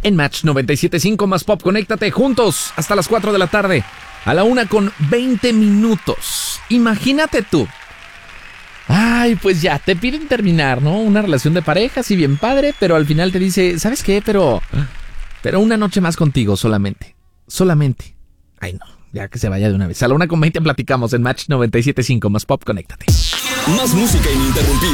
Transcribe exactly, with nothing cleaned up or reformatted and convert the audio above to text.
En Match noventa y siete punto cinco más Pop, conéctate juntos hasta las cuatro de la tarde. A la una con veinte minutos. Imagínate tú. Ay, pues ya, te piden terminar, ¿no? Una relación de pareja, sí bien padre, pero al final te dice, ¿sabes qué? Pero, pero una noche más contigo solamente. Solamente. Ay, no, ya que se vaya de una vez. A la una con veinte platicamos en Match noventa y siete punto cinco más Pop, conéctate. Más música ininterrumpida.